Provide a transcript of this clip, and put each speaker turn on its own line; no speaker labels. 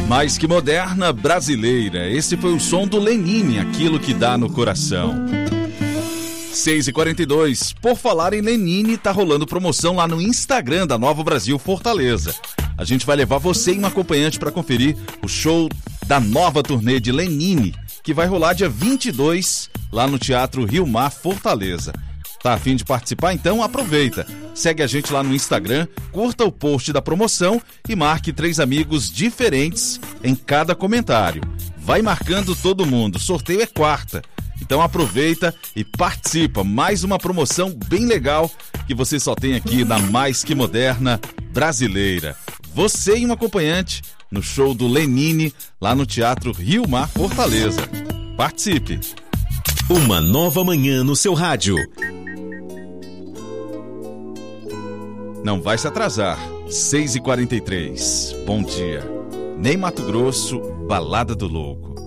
Mais que moderna, brasileira. Esse foi o som do Lenine, aquilo que dá no coração. 6h42. Por falar em Lenine, tá rolando promoção lá no Instagram da Nova Brasil Fortaleza. A gente vai levar você e um acompanhante para conferir o show da nova turnê de Lenine, que vai rolar dia 22 lá no Teatro Rio Mar Fortaleza. Tá a fim de participar? Então aproveita. Segue a gente lá no Instagram, curta o post da promoção e marque 3 amigos diferentes em cada comentário. Vai marcando todo mundo. Sorteio é quarta. Então aproveita e participa. Mais uma promoção bem legal que você só tem aqui na Mais Que Moderna Brasileira. Você e um acompanhante no show do Lenine lá no Teatro Rio Mar Fortaleza. Participe!
Uma nova manhã no seu rádio.
Não vai se atrasar. 6h43. Bom dia. Ney Matogrosso, Balada do Louco.